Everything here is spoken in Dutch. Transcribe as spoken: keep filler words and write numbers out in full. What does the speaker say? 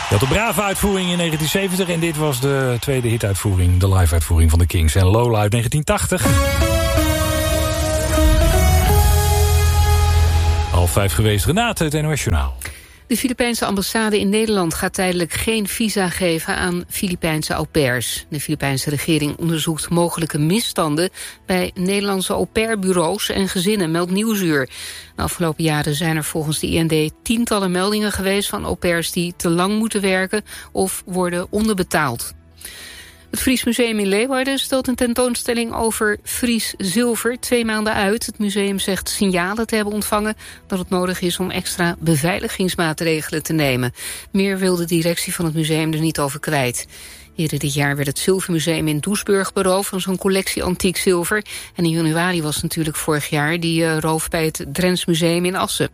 Je had de brave uitvoering in negentien zeventig en dit was de tweede hituitvoering, de live-uitvoering van de Kings en Lola uit negentien tachtig. Half vijf geweest, Renate, het N O S Journaal. De Filipijnse ambassade in Nederland gaat tijdelijk geen visa geven aan Filipijnse au pairs. De Filipijnse regering onderzoekt mogelijke misstanden bij Nederlandse au pair-bureaus en gezinnen, meldt Nieuwsuur. De afgelopen jaren zijn er volgens de I N D tientallen meldingen geweest van au pairs die te lang moeten werken of worden onderbetaald. Het Fries Museum in Leeuwarden stelt een tentoonstelling over Fries zilver twee maanden uit. Het museum zegt signalen te hebben ontvangen dat het nodig is om extra beveiligingsmaatregelen te nemen. Meer wil de directie van het museum er niet over kwijt. Eerder dit jaar werd het Zilvermuseum in Doesburg beroofd van zo'n collectie antiek zilver. En in januari was natuurlijk vorig jaar die uh, roof bij het Drents Museum in Assen.